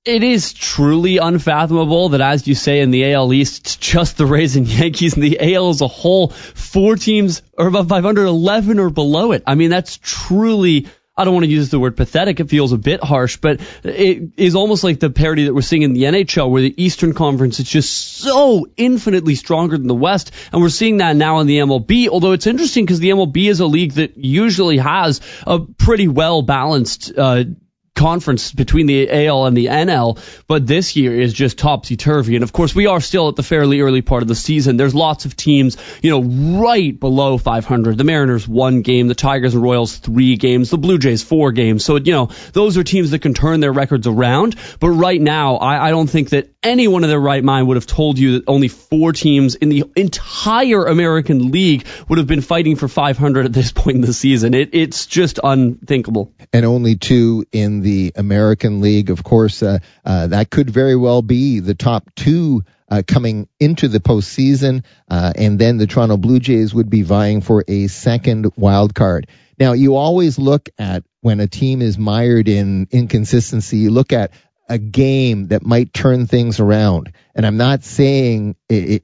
It is truly unfathomable that, as you say, in the AL East, it's just the Rays and Yankees. In the AL as a whole, 4 teams are above 500, 11 or below it. I mean, that's truly, I don't want to use the word pathetic. It feels a bit harsh, but it is almost like the parity that we're seeing in the NHL, where the Eastern Conference is just so infinitely stronger than the West. And we're seeing that now in the MLB, although it's interesting because the MLB is a league that usually has a pretty well-balanced conference between the AL and the NL, but this year is just topsy-turvy. And of course, we are still at the fairly early part of the season. There's lots of teams, right below 500. The Mariners 1 game, the Tigers and Royals 3 games, the Blue Jays 4 games. So, those are teams that can turn their records around. But right now, I don't think that anyone in their right mind would have told you that only 4 teams in the entire American League would have been fighting for 500 at this point in the season. It's just unthinkable. And only 2 in the American League. Of course, that could very well be the top 2 coming into the postseason, and then the Toronto Blue Jays would be vying for a second wild card. Now, you always look at, when a team is mired in inconsistency, you look at a game that might turn things around. And I'm not saying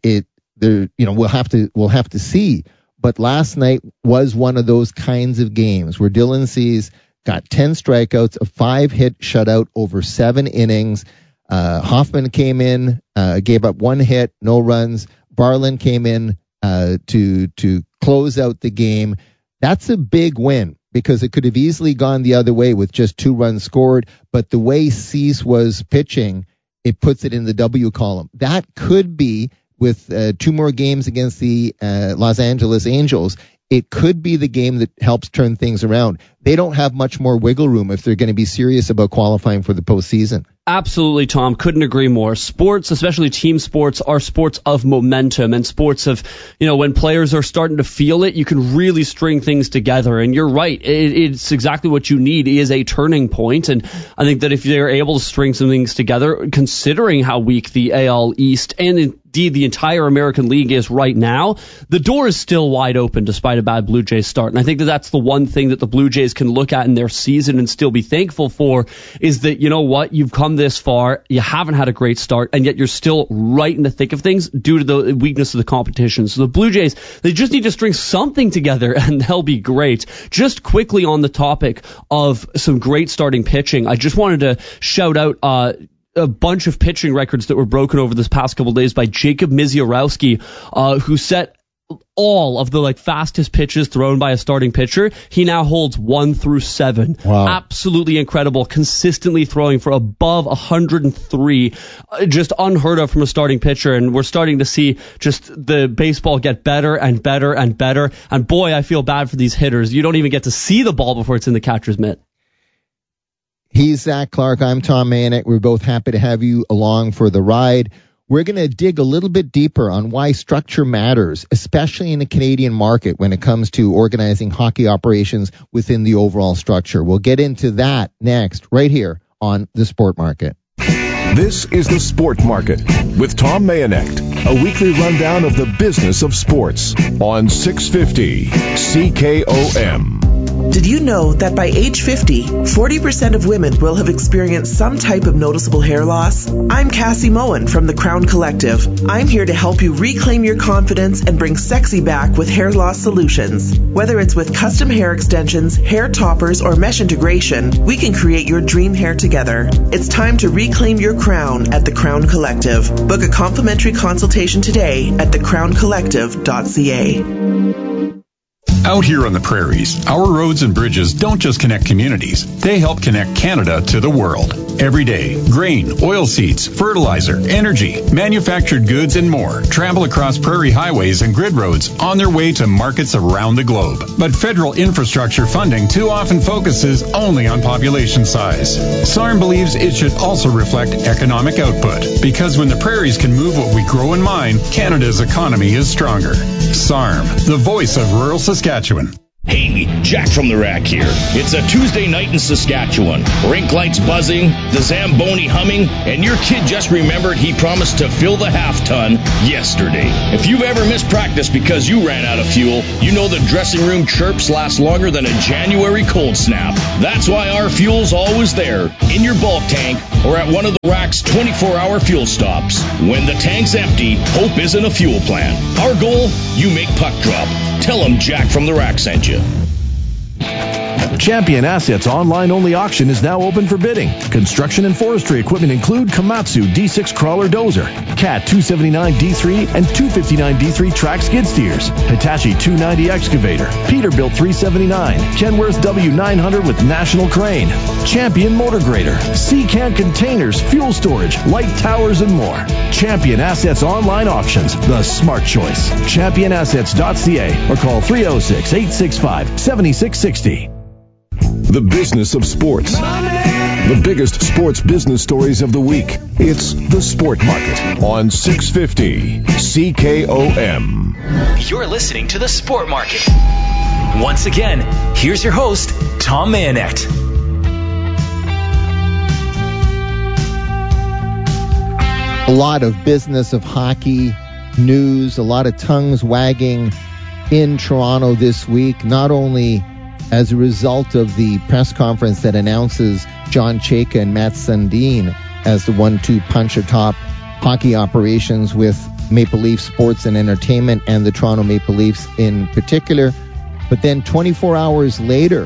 we'll have to see. But last night was one of those kinds of games where Dylan Cease got 10 strikeouts, a 5-hit shutout over 7 innings. Hoffman came in, gave up 1 hit, no runs. Barlin came in to close out the game. That's a big win, because it could have easily gone the other way with just 2 runs scored. But the way Cease was pitching, it puts it in the W column. That could be, with 2 more games against the Los Angeles Angels, it could be the game that helps turn things around. They don't have much more wiggle room if they're going to be serious about qualifying for the postseason. Absolutely, Tom. Couldn't agree more. Sports, especially team sports, are sports of momentum, and sports of, when players are starting to feel it, you can really string things together. And you're right. It's exactly what you need, is a turning point. And I think that if they're able to string some things together, considering how weak the AL East and indeed the entire American League is right now, the door is still wide open despite a bad Blue Jays start. And I think that that's the one thing that the Blue Jays can look at in their season and still be thankful for, is that, you've come this far, you haven't had a great start, and yet you're still right in the thick of things due to the weakness of the competition. So the Blue Jays, they just need to string something together and they'll be great. Just quickly on the topic of some great starting pitching, I just wanted to shout out a bunch of pitching records that were broken over this past couple of days by Jacob Misiorowski, who set all of the fastest pitches thrown by a starting pitcher. He now holds 1 through 7. Wow. Absolutely incredible. Consistently throwing for above 103. Just unheard of from a starting pitcher. And we're starting to see just the baseball get better and better and better. And boy, I feel bad for these hitters. You don't even get to see the ball before it's in the catcher's mitt. He's Zach Clark. I'm Tom Manek. We're both happy to have you along for the ride. We're going to dig a little bit deeper on why structure matters, especially in the Canadian market when it comes to organizing hockey operations within the overall structure. We'll get into that next, right here on The Sport Market. This is The Sport Market with Tom Mayanek, a weekly rundown of the business of sports on 650 CKOM. Did you know that by age 50, 40% of women will have experienced some type of noticeable hair loss? I'm Cassie Moen from the Crown Collective. I'm here to help you reclaim your confidence and bring sexy back with hair loss solutions. Whether it's with custom hair extensions, hair toppers, or mesh integration, we can create your dream hair together. It's time to reclaim your crown at the Crown Collective. Book a complimentary consultation today at thecrowncollective.ca. Out here on the prairies, our roads and bridges don't just connect communities, they help connect Canada to the world. Every day, grain, oilseeds, fertilizer, energy, manufactured goods, and more travel across prairie highways and grid roads on their way to markets around the globe. But federal infrastructure funding too often focuses only on population size. SARM believes it should also reflect economic output, because when the prairies can move what we grow and mine, Canada's economy is stronger. SARM, the voice of rural Saskatchewan. Hey, Jack from the Rack here. It's a Tuesday night in Saskatchewan. Rink lights buzzing, the Zamboni humming, and your kid just remembered he promised to fill the half-ton yesterday. If you've ever missed practice because you ran out of fuel, you know the dressing room chirps last longer than a January cold snap. That's why our fuel's always there, in your bulk tank, or at one of the Rack's 24-hour fuel stops. When the tank's empty, hope isn't a fuel plan. Our goal? You make puck drop. Tell them Jack from the Rack sent you. Champion Assets online-only auction is now open for bidding. Construction and forestry equipment include Komatsu D6 crawler dozer, Cat 279 D3 and 259 D3 track skid steers, Hitachi 290 excavator, Peterbilt 379, Kenworth W900 with National Crane, Champion motor grader, Seacan containers, fuel storage, light towers, and more. Champion Assets online auctions, the smart choice. ChampionAssets.ca or call 306-865-7660. The business of sports. The biggest sports business stories of the week. It's The Sport Market on 650 CKOM. You're listening to The Sport Market. Once again, here's your host, Tom Mayonet. A lot of business of hockey news, a lot of tongues wagging in Toronto this week, not only as a result of the press conference that announces John Chayka and Matt Sundin as the 1-2 punch atop hockey operations with Maple Leaf Sports and Entertainment and the Toronto Maple Leafs in particular. But then 24 hours later,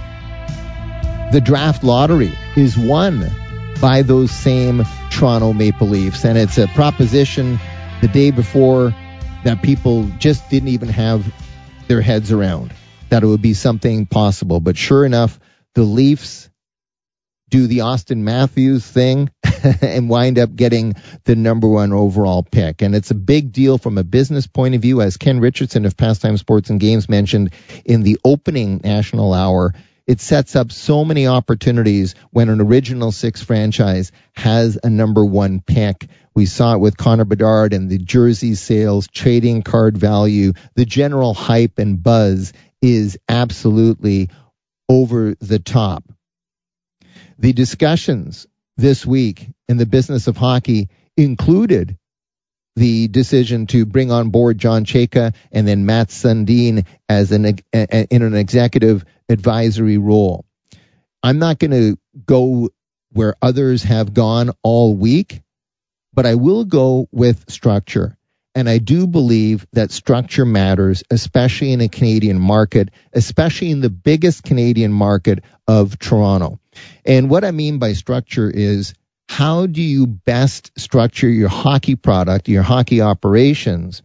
the draft lottery is won by those same Toronto Maple Leafs. And it's a proposition the day before that people just didn't even have their heads around, that it would be something possible. But sure enough, the Leafs do the Austin Matthews thing and wind up getting the number 1 overall pick. And it's a big deal from a business point of view, as Ken Richardson of Pastime Sports and Games mentioned in the opening National Hour. It sets up so many opportunities when an Original Six franchise has a number 1 pick. We saw it with Connor Bedard and the jersey sales, trading card value, the general hype and buzz is absolutely over the top. The discussions this week in the business of hockey included the decision to bring on board John Chayka and then Matt Sundin as in an executive advisory role. I'm not going to go where others have gone all week, but I will go with structure. And I do believe that structure matters, especially in a Canadian market, especially in the biggest Canadian market of Toronto. And what I mean by structure is, how do you best structure your hockey product, your hockey operations,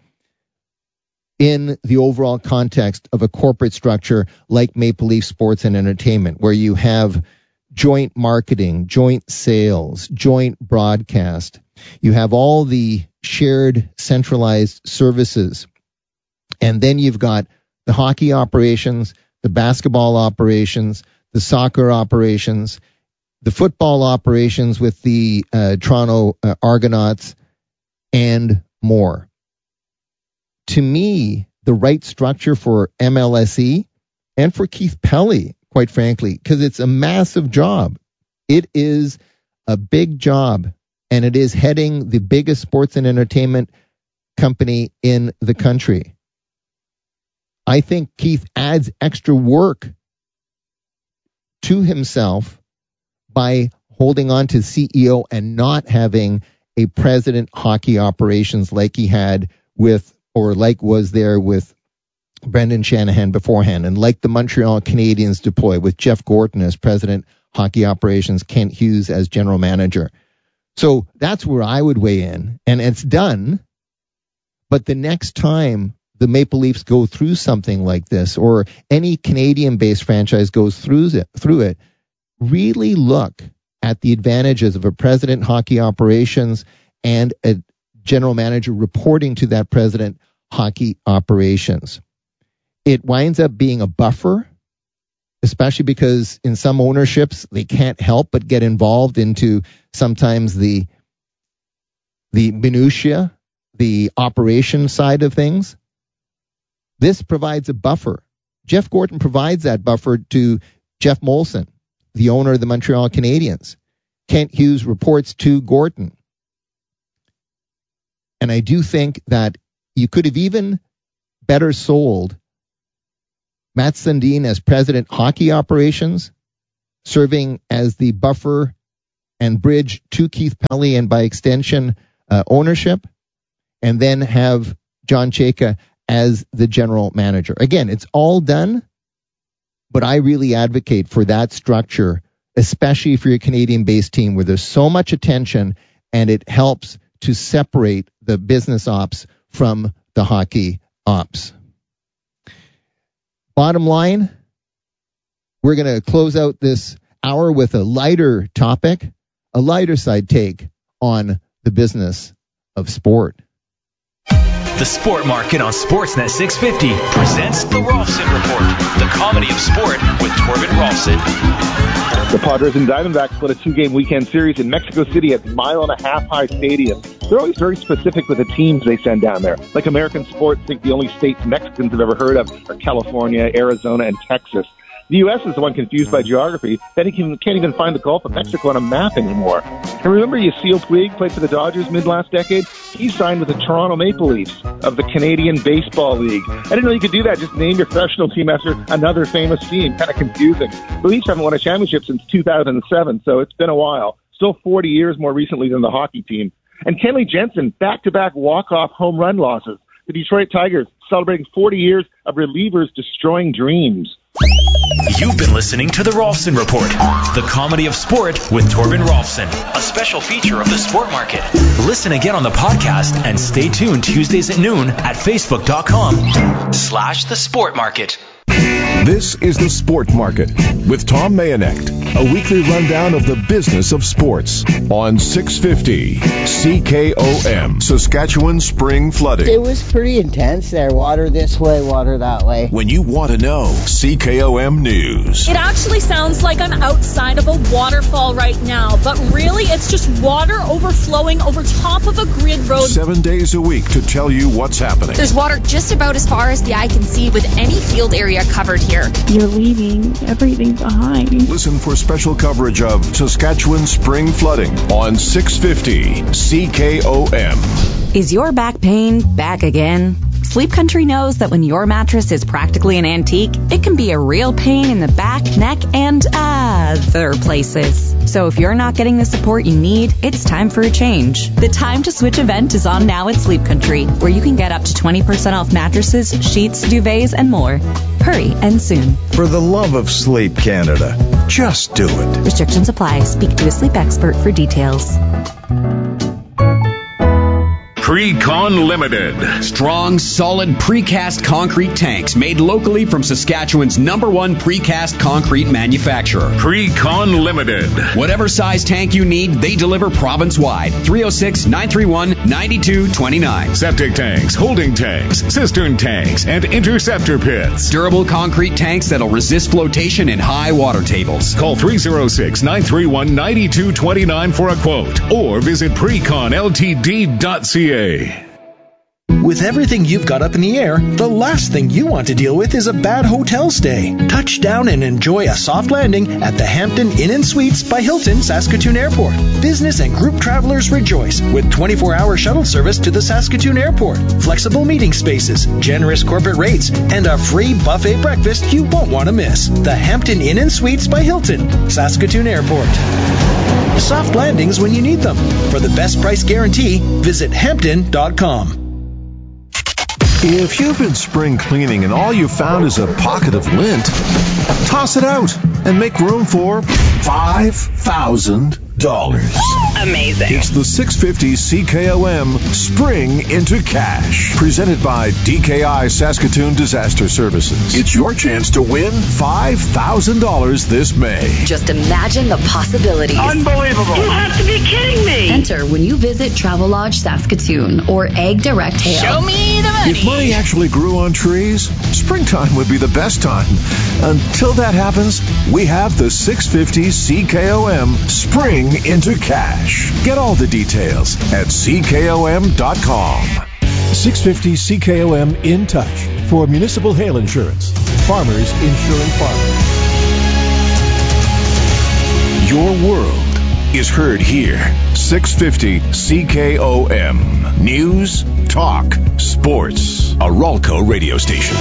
in the overall context of a corporate structure like Maple Leaf Sports and Entertainment, where you have joint marketing, joint sales, joint broadcast. You have all the shared centralized services. And then you've got the hockey operations, the basketball operations, the soccer operations, the football operations with the Toronto Argonauts, and more. To me, the right structure for MLSE and for Keith Pelly, quite frankly, because it's a massive job. It is a big job, and it is heading the biggest sports and entertainment company in the country. I think Keith adds extra work to himself by holding on to CEO and not having a president hockey operations like he had with, or like was there with Brendan Shanahan beforehand, and like the Montreal Canadiens deploy with Jeff Gorton as president hockey operations, Kent Hughes as general manager. So that's where I would weigh in, and it's done. But the next time the Maple Leafs go through something like this, or any Canadian-based franchise goes through it, really look at the advantages of a president hockey operations and a general manager reporting to that president hockey operations. It winds up being a buffer, especially because in some ownerships, they can't help but get involved into sometimes the minutia, the operation side of things. This provides a buffer Jeff Gorton provides that buffer to Jeff Molson, the owner of the Montreal Canadiens. Kent Hughes reports to Gorton. And I do think that you could have even better sold Matt Sundin as president hockey operations, serving as the buffer and bridge to Keith Pelley and by extension ownership, and then have John Chayka as the general manager. Again, it's all done, but I really advocate for that structure, especially for your Canadian-based team where there's so much attention and it helps to separate the business ops from the hockey ops. Bottom line, we're going to close out this hour with a lighter topic, a lighter side take on the business of sport. The Sport Market on Sportsnet 650 presents the Rolfson Report, the comedy of sport with Torben Rolfson. The Padres and Diamondbacks split a 2-game weekend series in Mexico City at Mile and a Half High Stadium. They're always very specific with the teams they send down there. Like American sports think the only states Mexicans have ever heard of are California, Arizona, and Texas. The U.S. is the one confused by geography. Then he can't even find the Gulf of Mexico on a map anymore. And remember Yasiel Puig played for the Dodgers mid-last decade? He signed with the Toronto Maple Leafs of the Canadian Baseball League. I didn't know you could do that. Just name your professional team after another famous team. Kind of confusing. The Leafs haven't won a championship since 2007, so it's been a while. Still 40 years more recently than the hockey team. And Kenley Jensen, back-to-back walk-off home run losses. The Detroit Tigers celebrating 40 years of relievers destroying dreams. You've been listening to the Rolfson Report, the comedy of sport with Torben Rolfson, a special feature of the Sport Market. Listen again on the podcast and stay tuned Tuesdays at noon at facebook.com/the Sport Market. This is the Sport Market with Tom Mayenknecht, a weekly rundown of the business of sports on 650 CKOM, Saskatchewan Spring Flooding. It was pretty intense there. Water this way, water that way. When you want to know, CKOM News. It actually sounds like I'm outside of a waterfall right now, but really it's just water overflowing over top of a grid road. 7 days a week to tell you what's happening. There's water just about as far as the eye can see with any field area covered here. You're leaving everything behind. Listen for special coverage of Saskatchewan Spring Flooding on 650 CKOM. Is your back pain back again? Sleep Country knows that when your mattress is practically an antique, it can be a real pain in the back, neck, and other places. So if you're not getting the support you need, it's time for a change. The Time to Switch event is on now at Sleep Country, where you can get up to 20% off mattresses, sheets, duvets, and more. Hurry and soon. For the love of Sleep Canada, just do it. Restrictions apply. Speak to a sleep expert for details. Precon Limited. Strong, solid precast concrete tanks made locally from Saskatchewan's #1 precast concrete manufacturer. Precon Limited. Whatever size tank you need, they deliver province-wide. 306-931-9229. Septic tanks, holding tanks, cistern tanks, and interceptor pits. Durable concrete tanks that'll resist flotation in high water tables. Call 306-931-9229 for a quote or visit preconltd.ca. With everything you've got up in the air, the last thing you want to deal with is a bad hotel stay. Touch down and enjoy a soft landing at the Hampton Inn & Suites by Hilton Saskatoon Airport. Business and group travelers rejoice with 24-hour shuttle service to the Saskatoon Airport, flexible meeting spaces, generous corporate rates, and a free buffet breakfast you won't want to miss. The Hampton Inn & Suites by Hilton, Saskatoon Airport. Soft landings when you need them. For the best price guarantee, visit Hampton.com. If you've been spring cleaning and all you found is a pocket of lint, toss it out and make room for $5,000. Amazing. It's the 650 CKOM Spring into Cash, presented by DKI Saskatoon Disaster Services. It's your chance to win $5,000 this May. Just imagine the possibilities. Unbelievable. You have to be kidding me. Enter when you visit Travelodge Saskatoon or Egg Direct Hail. Show me the money. If money actually grew on trees, springtime would be the best time. Until that happens, we have the 650 CKOM Spring into Cash. Get all the details at CKOM.com. 650 CKOM In Touch for municipal hail insurance. Farmers Insurance Farmers. Your world is heard here. 650 CKOM. News, talk, sports. A Ralco radio station.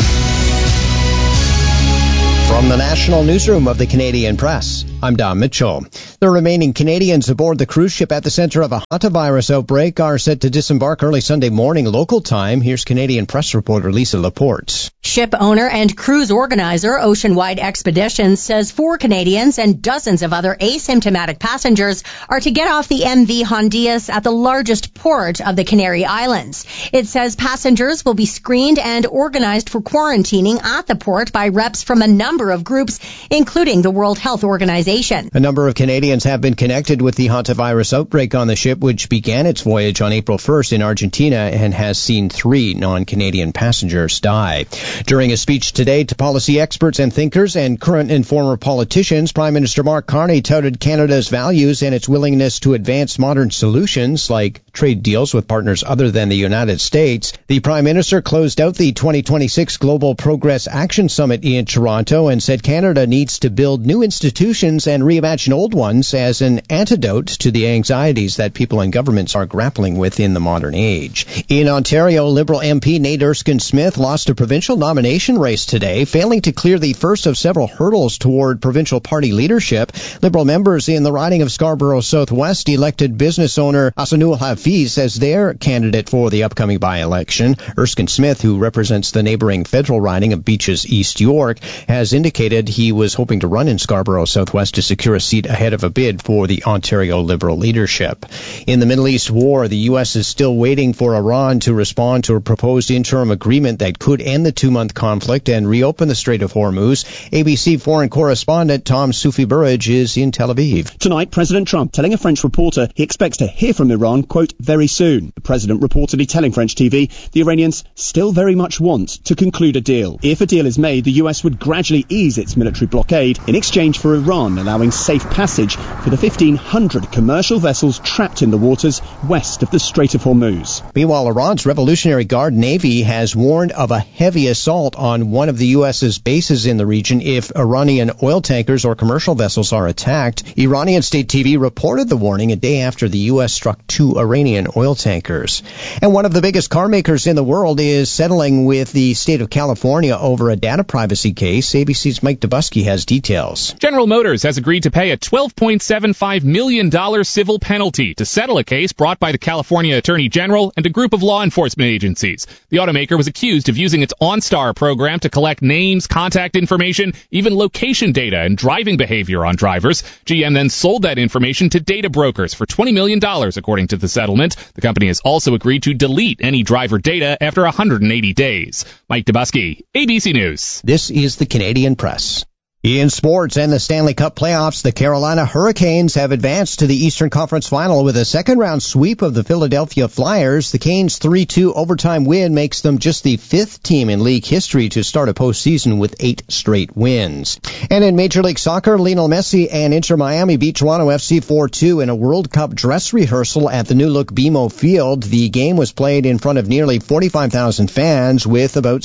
From the National Newsroom of the Canadian Press, I'm Don Mitchell. The remaining Canadians aboard the cruise ship at the center of a hantavirus outbreak are set to disembark early Sunday morning local time. Here's Canadian Press reporter Lisa Laporte. Ship owner and cruise organizer Oceanwide Expeditions says 4 Canadians and dozens of other asymptomatic passengers are to get off the MV Hondias at the largest port of the Canary Islands. It says passengers will be screened and organized for quarantining at the port by reps from a number of groups, including the World Health Organization. A number of Canadians have been connected with the hantavirus outbreak on the ship, which began its voyage on April 1st in Argentina and has seen 3 non-Canadian passengers die. During a speech today to policy experts and thinkers and current and former politicians, Prime Minister Mark Carney touted Canada's values and its willingness to advance modern solutions like trade deals with partners other than the United States. The Prime Minister closed out the 2026 Global Progress Action Summit in Toronto and said Canada needs to build new institutions and reimagine old ones as an antidote to the anxieties that people and governments are grappling with in the modern age. In Ontario, Liberal MP Nate Erskine-Smith lost a provincial nomination race today, failing to clear the first of several hurdles toward provincial party leadership. Liberal members in the riding of Scarborough Southwest elected business owner Asanul Hafiz as their candidate for the upcoming by-election. Erskine-Smith, who represents the neighboring federal riding of Beaches East York, has indicated he was hoping to run in Scarborough Southwest to secure a seat ahead of a bid for the Ontario Liberal leadership. In the Middle East war, the U.S. is still waiting for Iran to respond to a proposed interim agreement that could end the 2-month conflict and reopen the Strait of Hormuz. ABC foreign correspondent Tom Sufi-Burridge is in Tel Aviv. Tonight, President Trump telling a French reporter he expects to hear from Iran, quote, very soon. The president reportedly telling French TV the Iranians still very much want to conclude a deal. If a deal is made, the U.S. would gradually ease its military blockade in exchange for Iran allowing safe passage for the 1,500 commercial vessels trapped in the waters west of the Strait of Hormuz. Meanwhile, Iran's Revolutionary Guard Navy has warned of a heavy assault on one of the U.S.'s bases in the region if Iranian oil tankers or commercial vessels are attacked. Iranian state TV reported the warning a day after the U.S. struck 2 Iranian oil tankers. And one of the biggest car makers in the world is settling with the state of California over a data privacy case. ABC's Mike Dubusky has details. General Motors has agreed to pay a $12.75 million civil penalty to settle a case brought by the California Attorney General and a group of law enforcement agencies. The automaker was accused of using its OnStar program to collect names, contact information, even location data and driving behavior on drivers. GM then sold that information to data brokers for $20 million, according to the settlement. The company has also agreed to delete any driver data after 180 days. Mike Dubusky, ABC News. This is the Canadian Press. In sports and the Stanley Cup playoffs, the Carolina Hurricanes have advanced to the Eastern Conference Final with a second-round sweep of the Philadelphia Flyers. The Canes' 3-2 overtime win makes them just the 5th team in league history to start a postseason with 8 straight wins. And in Major League Soccer, Lionel Messi and Inter Miami beat Toronto FC 4-2 in a World Cup dress rehearsal at the new-look BMO Field. The game was played in front of nearly 45,000 fans with about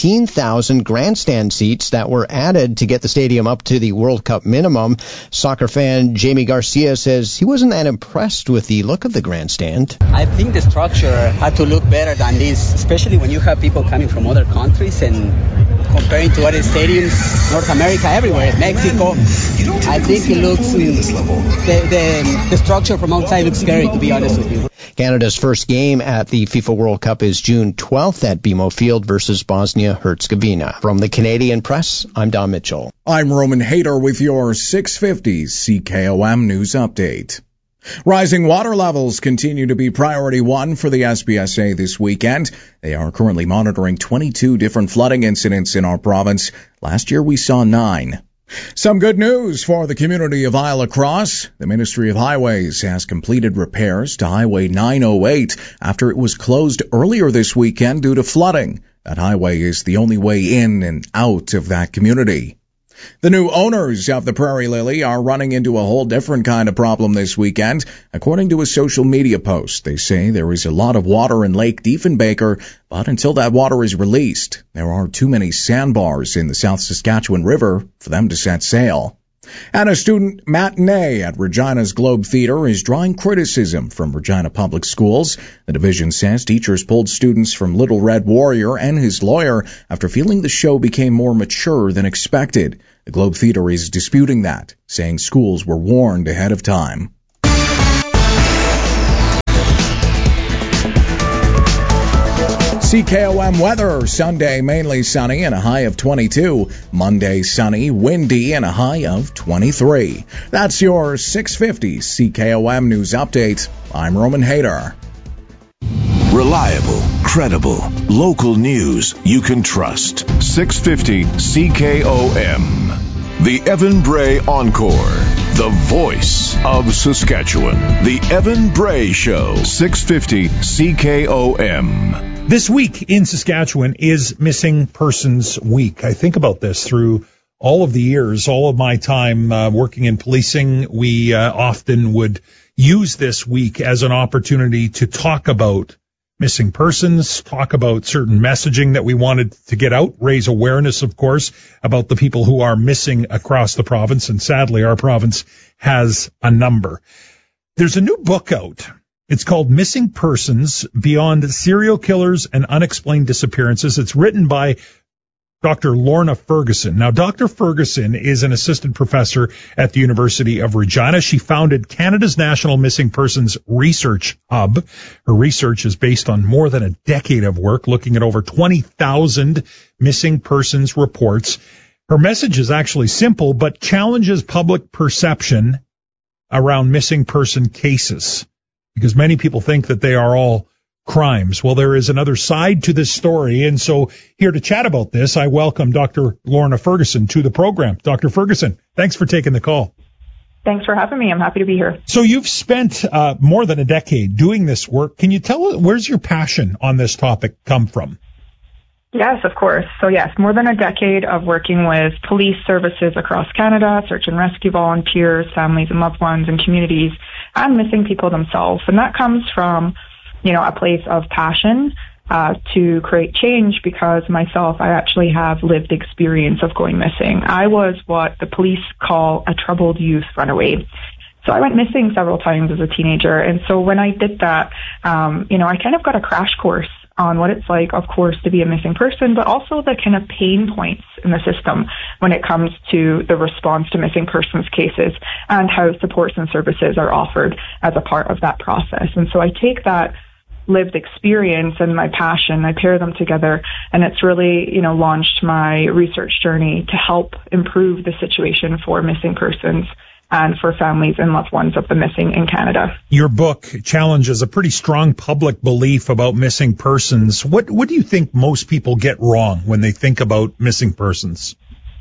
17,000 grandstand seats that were added to get the stadium up to the World Cup minimum. Soccer fan Jamie Garcia says he wasn't that impressed with the look of the grandstand. I think the structure had to look better than this, especially when you have people coming from other countries and comparing to other stadiums, North America, everywhere, Mexico. I think it looks, the structure from outside looks scary, to be honest with you. Canada's first game at the FIFA World Cup is June 12th at BMO Field versus Bosnia-Herzegovina. From the Canadian Press, I'm Don Mitchell. I'm Roman Hayter with your 650 CKOM News Update. Rising water levels continue to be priority 1 for the SPSA this weekend. They are currently monitoring 22 different flooding incidents in our province. Last year we saw 9. Some good news for the community of Isla Cross. The Ministry of Highways has completed repairs to Highway 908 after it was closed earlier this weekend due to flooding. That highway is the only way in and out of that community. The new owners of the Prairie Lily are running into a whole different kind of problem this weekend. According to a social media post, they say there is a lot of water in Lake Diefenbaker, but until that water is released, there are too many sandbars in the South Saskatchewan River for them to set sail. And a student matinee at Regina's Globe Theatre is drawing criticism from Regina Public Schools. The division says teachers pulled students from Little Red Warrior and his lawyer after feeling the show became more mature than expected. The Globe Theatre is disputing that, saying schools were warned ahead of time. CKOM weather, Sunday mainly sunny and a high of 22. Monday sunny, windy and a high of 23. That's your 650 CKOM News Update. I'm Roman Hader. Reliable, credible, local news you can trust. 650 CKOM. The Evan Bray Encore. The voice of Saskatchewan. The Evan Bray Show. 650 CKOM. This week in Saskatchewan is Missing Persons Week. I think about this through all of the years, all of my time working in policing. We often would use this week as an opportunity to talk about missing persons, talk about certain messaging that we wanted to get out, raise awareness, of course, about the people who are missing across the province. And sadly, our province has a number. There's a new book out. It's called Missing Persons Beyond Serial Killers and Unexplained Disappearances. It's written by Dr. Lorna Ferguson. Now, Dr. Ferguson is an assistant professor at the University of Regina. She founded Canada's National Missing Persons Research Hub. Her research is based on more than a decade of work, looking at over 20,000 missing persons reports. Her message is actually simple, but challenges public perception around missing person cases, because many people think that they are all crimes. Well, there is another side to this story, and so here to chat about this, I welcome Dr. Lorna Ferguson to the program. Dr. Ferguson, thanks for taking the call. Thanks for having me. I'm happy to be here. So you've spent more than a decade doing this work. Can you tell us, where's your passion on this topic come from? Yes, of course. So yes, more than a decade of working with police services across Canada, search and rescue volunteers, families and loved ones and communities, and missing people themselves. And that comes from, a place of passion to create change, because myself, I actually have lived experience of going missing. I was what the police call a troubled youth runaway. So I went missing several times as a teenager. And so when I did that, I kind of got a crash course on what it's like, of course, to be a missing person, but also the kind of pain points in the system when it comes to the response to missing persons cases and how supports and services are offered as a part of that process. And so I take that lived experience and my passion, I pair them together, and it's really, launched my research journey to help improve the situation for missing persons and for families and loved ones of the missing in Canada. Your book challenges a pretty strong public belief about missing persons. What do you think most people get wrong when they think about missing persons?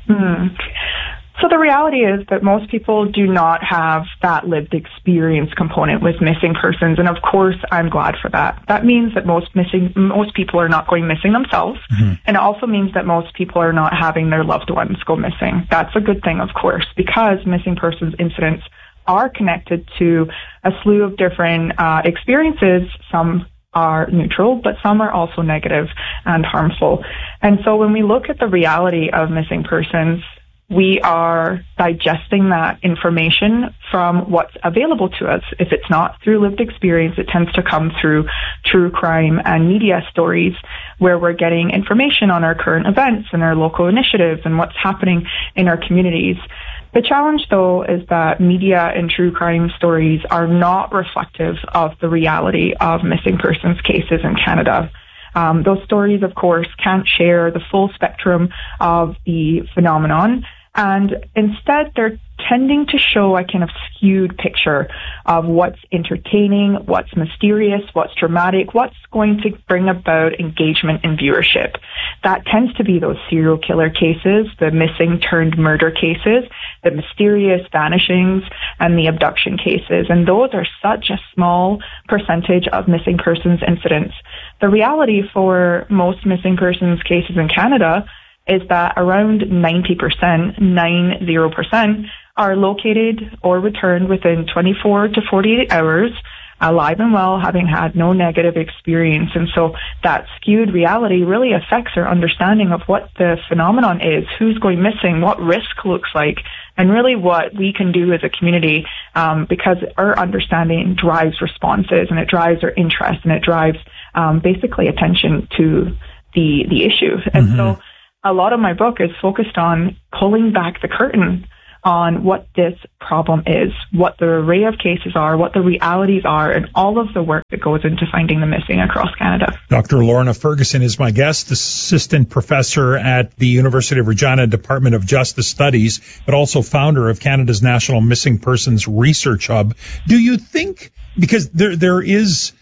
So the reality is that most people do not have that lived experience component with missing persons, and of course I'm glad for that. That means that most people are not going missing themselves, and it also means that most people are not having their loved ones go missing. That's a good thing, of course, because missing persons incidents are connected to a slew of different experiences. Some are neutral, but some are also negative and harmful. And so when we look at the reality of missing persons, we are digesting that information from what's available to us. If it's not through lived experience, it tends to come through true crime and media stories, where we're getting information on our current events and our local initiatives and what's happening in our communities. The challenge, though, is that media and true crime stories are not reflective of the reality of missing persons cases in Canada. Those stories, of course, can't share the full spectrum of the phenomenon, and instead they're tending to show a kind of skewed picture of what's entertaining, what's mysterious, what's dramatic, what's going to bring about engagement and viewership. That tends to be those serial killer cases, the missing turned murder cases, the mysterious vanishings, and the abduction cases. And those are such a small percentage of missing persons incidents. The reality for most missing persons cases in Canada is that around 90% are located or returned within 24 to 48 hours, alive and well, having had no negative experience. And so that skewed reality really affects our understanding of what the phenomenon is, who's going missing, what risk looks like, and really what we can do as a community, because our understanding drives responses, and it drives our interest, and it drives basically attention to the issue. And so a lot of my book is focused on pulling back the curtain on what this problem is, what the array of cases are, what the realities are, and all of the work that goes into finding the missing across Canada. Dr. Lorna Ferguson is my guest, assistant professor at the University of Regina Department of Justice Studies, but also founder of Canada's National Missing Persons Research Hub. Do you think, because there's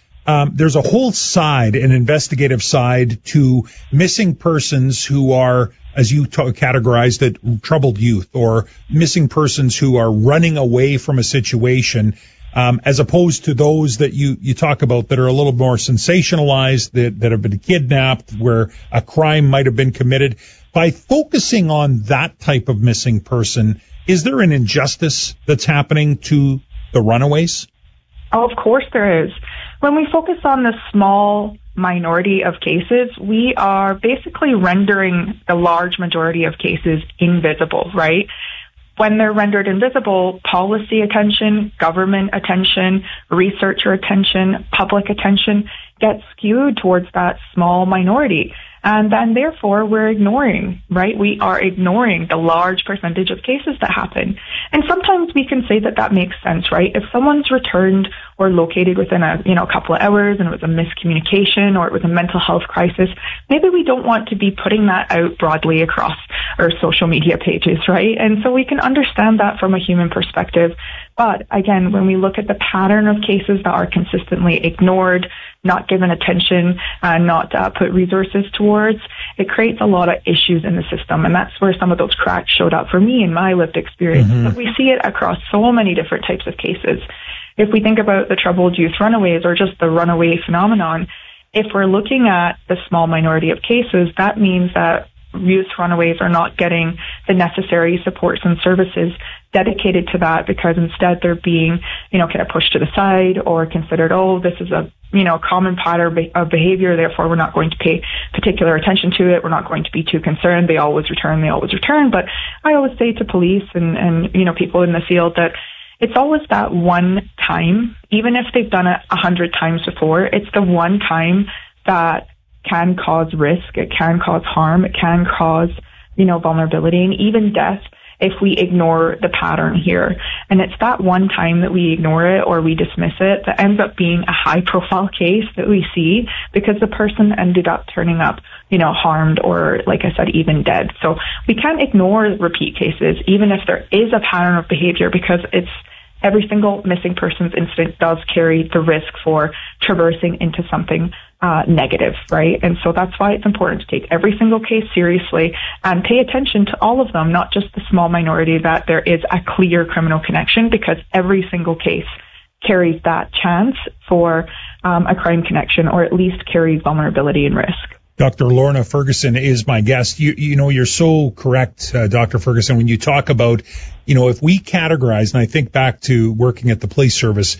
a whole side, an investigative side to missing persons who are, as you categorized it, troubled youth, or missing persons who are running away from a situation, as opposed to those that you talk about that are a little more sensationalized, that have been kidnapped, where a crime might have been committed. By focusing on that type of missing person, is there an injustice that's happening to the runaways? Oh, of course there is. When we focus on the small minority of cases, we are basically rendering the large majority of cases invisible, right? When they're rendered invisible, policy attention, government attention, researcher attention, public attention gets skewed towards that small minority. And then therefore we're ignoring, right? We are ignoring the large percentage of cases that happen. And sometimes we can say that makes sense, right? If someone's returned or located within a couple of hours and it was a miscommunication or it was a mental health crisis, maybe we don't want to be putting that out broadly across our social media pages, right? And so we can understand that from a human perspective. But again, when we look at the pattern of cases that are consistently ignored, not given attention, not put resources towards, it creates a lot of issues in the system. And that's where some of those cracks showed up for me in my lived experience. But we see it across so many different types of cases. If we think about the troubled youth runaways or just the runaway phenomenon, if we're looking at the small minority of cases, that means that youth runaways are not getting the necessary supports and services dedicated to that, because instead they're being, kind of pushed to the side or considered, this is a, common pattern of behavior, therefore we're not going to pay particular attention to it. We're not going to be too concerned. They always return. But I always say to police and people in the field that it's always that one time, even if they've done it 100 times before, it's the one time that can cause risk, it can cause harm, it can cause, vulnerability and even death if we ignore the pattern here. And it's that one time that we ignore it or we dismiss it that ends up being a high profile case that we see because the person ended up turning up, harmed or, like I said, even dead. So we can't ignore repeat cases, even if there is a pattern of behavior, because every single missing persons incident does carry the risk for traversing into something negative, right? And so that's why it's important to take every single case seriously and pay attention to all of them, not just the small minority that there is a clear criminal connection, because every single case carries that chance for a crime connection, or at least carries vulnerability and risk. Dr. Lorna Ferguson is my guest. You're so correct, Dr. Ferguson, when you talk about, if we categorize, and I think back to working at the police service,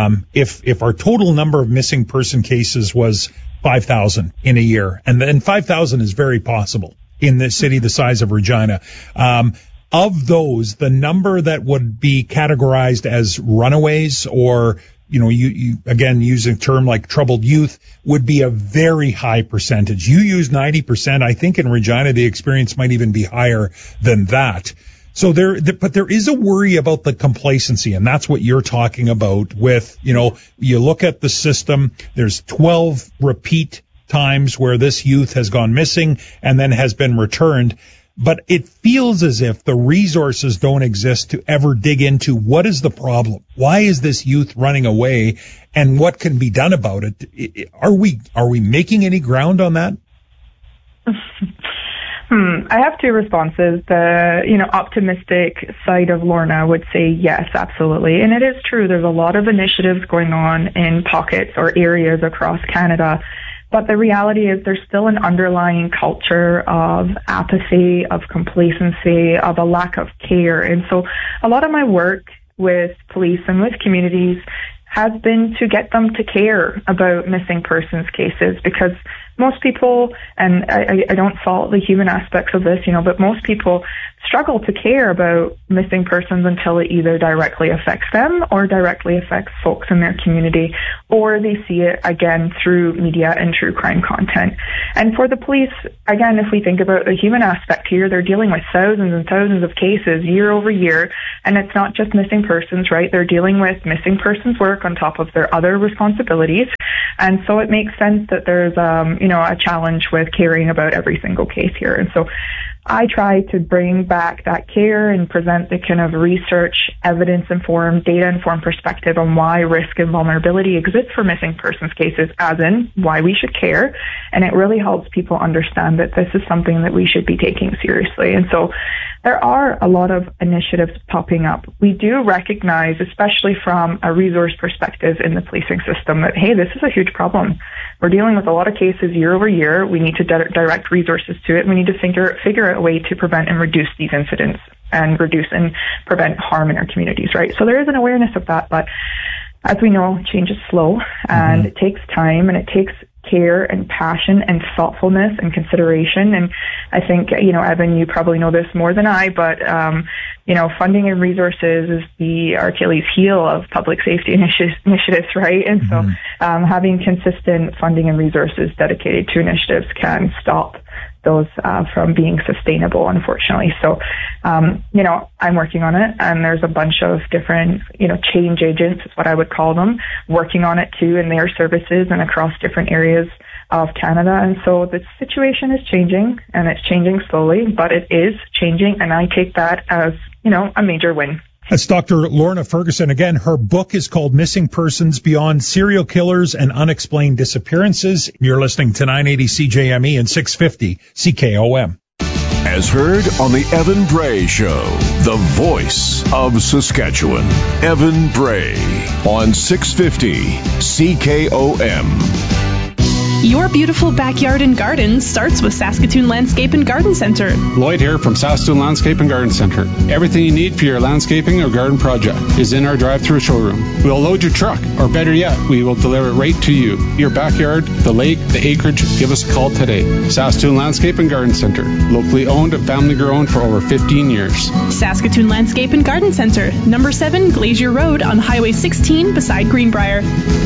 if our total number of missing person cases was 5,000 in a year, and then 5,000 is very possible in the city the size of Regina, of those, the number that would be categorized as runaways or you again, using a term like troubled youth, would be a very high percentage. You use 90%. I think in Regina, the experience might even be higher than that. So but there is a worry about the complacency, and that's what you're talking about with, you look at the system, there's 12 repeat times where this youth has gone missing and then has been returned. But it feels as if the resources don't exist to ever dig into what is the problem. Why is this youth running away, and what can be done about it? Are we making any ground on that? I have two responses. The, optimistic side of Lorna would say yes, absolutely. And it is true. There's a lot of initiatives going on in pockets or areas across Canada But the reality is there's still an underlying culture of apathy, of complacency, of a lack of care. And so a lot of my work with police and with communities has been to get them to care about missing persons cases, because most people, and I don't fault the human aspects of this, but most people struggle to care about missing persons until it either directly affects them or directly affects folks in their community, or they see it again through media and true crime content. And for the police, again, if we think about the human aspect here, they're dealing with thousands and thousands of cases year over year, and it's not just missing persons, right? They're dealing with missing persons work on top of their other responsibilities. And so it makes sense that there's, a challenge with caring about every single case here. And so I try to bring back that care and present the kind of research, evidence-informed, data-informed perspective on why risk and vulnerability exists for missing persons cases, as in why we should care. And it really helps people understand that this is something that we should be taking seriously. And so there are a lot of initiatives popping up. We do recognize, especially from a resource perspective in the policing system, that, hey, this is a huge problem. We're dealing with a lot of cases year over year. We need to direct resources to it. We need to figure out a way to prevent and reduce these incidents and reduce and prevent harm in our communities, right? So there is an awareness of that, but as we know, change is slow, and it takes time, and it takes care and passion and thoughtfulness and consideration. And I think, Evan, you probably know this more than I, but, funding and resources is the Achilles heel of public safety initiatives, right? And so having consistent funding and resources dedicated to initiatives can stop those from being sustainable, unfortunately. So, I'm working on it, and there's a bunch of different, change agents is what I would call them, working on it too in their services and across different areas of Canada. And so the situation is changing, and it's changing slowly, but it is changing, and I take that as, a major win. That's Dr. Lorna Ferguson. Again, her book is called Missing Persons Beyond Serial Killers and Unexplained Disappearances. You're listening to 980 CJME and 650 CKOM. As heard on the Evan Bray Show, the voice of Saskatchewan. Evan Bray on 650 CKOM. Your beautiful backyard and garden starts with Saskatoon Landscape and Garden Center. Lloyd here from Saskatoon Landscape and Garden Center. Everything you need for your landscaping or garden project is in our drive-through showroom. We'll load your truck, or better yet, we will deliver it right to you. Your backyard, the lake, the acreage, give us a call today. Saskatoon Landscape and Garden Center. Locally owned and family grown for over 15 years. Saskatoon Landscape and Garden Center. Number 7 Glacier Road on Highway 16 beside Greenbrier.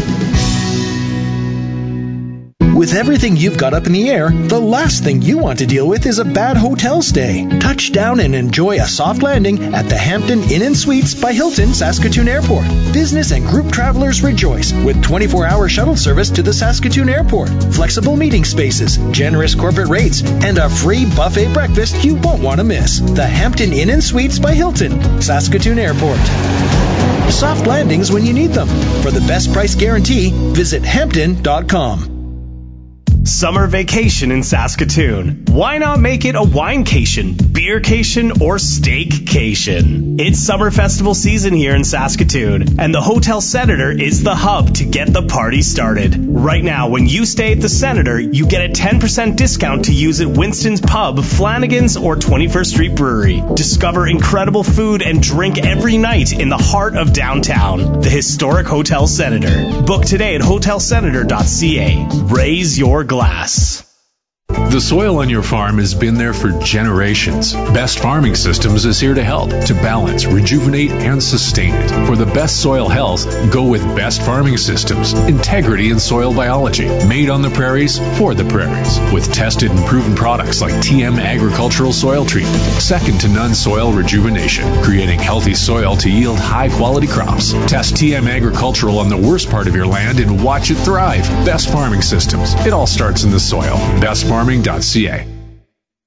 With everything you've got up in the air, the last thing you want to deal with is a bad hotel stay. Touch down and enjoy a soft landing at the Hampton Inn & Suites by Hilton Saskatoon Airport. Business and group travelers rejoice with 24-hour shuttle service to the Saskatoon Airport, flexible meeting spaces, generous corporate rates, and a free buffet breakfast you won't want to miss. The Hampton Inn & Suites by Hilton, Saskatoon Airport. Soft landings when you need them. For the best price guarantee, visit Hampton.com. Summer vacation in Saskatoon. Why not make it a winecation, beercation, or steakcation? It's summer festival season here in Saskatoon, and the Hotel Senator is the hub to get the party started. Right now, when you stay at the Senator, you get a 10% discount to use at Winston's Pub, Flanagan's, or 21st Street Brewery. Discover incredible food and drink every night in the heart of downtown. The historic Hotel Senator. Book today at hotelsenator.ca. Raise your glass. The soil on your farm has been there for generations. Best Farming Systems is here to help, to balance, rejuvenate, and sustain it. For the best soil health, go with Best Farming Systems. Integrity in soil biology. Made on the prairies, for the prairies. With tested and proven products like TM Agricultural Soil Treatment. Second to none soil rejuvenation. Creating healthy soil to yield high-quality crops. Test TM Agricultural on the worst part of your land and watch it thrive. Best Farming Systems. It all starts in the soil. Bestfarming.ca.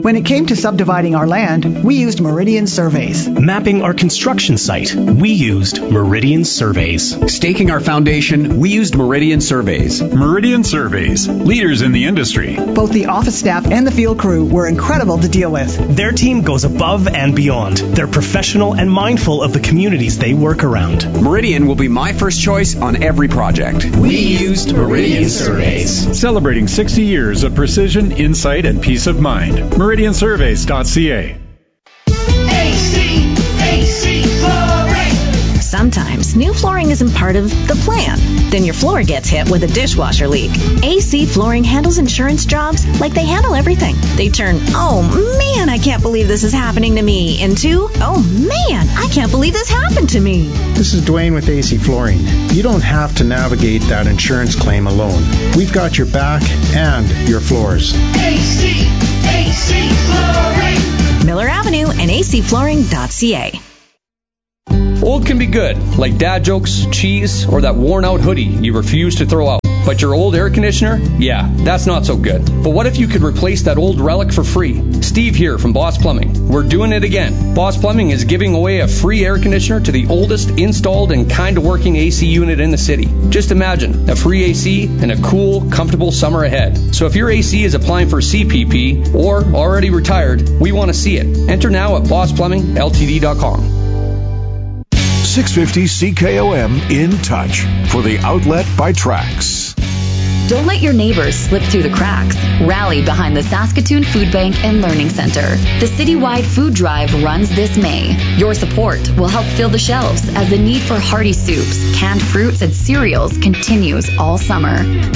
When it came to subdividing our land, we used Meridian Surveys. Mapping our construction site, we used Meridian Surveys. Staking our foundation, we used Meridian Surveys. Meridian Surveys, leaders in the industry. Both the office staff and the field crew were incredible to deal with. Their team goes above and beyond. They're professional and mindful of the communities they work around. Meridian will be my first choice on every project. We used Meridian Surveys. Celebrating 60 years of precision, insight, and peace of mind. MeridianSurveys.ca. AC Flooring. Sometimes new flooring isn't part of the plan. Then your floor gets hit with a dishwasher leak. AC Flooring handles insurance jobs like they handle everything. They turn, oh man, I can't believe this is happening to me, into, oh man, I can't believe this happened to me. This is Dwayne with AC Flooring. You don't have to navigate that insurance claim alone. We've got your back and your floors. AC Flooring. Miller Avenue and acflooring.ca. Old can be good, like dad jokes, cheese, or that worn-out hoodie you refuse to throw out. But your old air conditioner? Yeah, that's not so good. But what if you could replace that old relic for free? Steve here from Boss Plumbing. We're doing it again. Boss Plumbing is giving away a free air conditioner to the oldest installed and kind of working AC unit in the city. Just imagine, a free AC and a cool, comfortable summer ahead. So if your AC is applying for CPP or already retired, we want to see it. Enter now at BossPlumbingLTD.com. 650 CKOM In Touch for the outlet by Trax. Don't let your neighbors slip through the cracks. Rally behind the Saskatoon Food Bank and Learning Center. The citywide food drive runs this May. Your support will help fill the shelves as the need for hearty soups, canned fruits, and cereals continues all summer.